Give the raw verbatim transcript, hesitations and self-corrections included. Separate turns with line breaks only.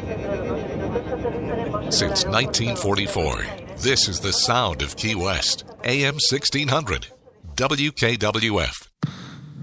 Since nineteen forty-four, this is the sound of Key West. A M sixteen hundred, W K W F.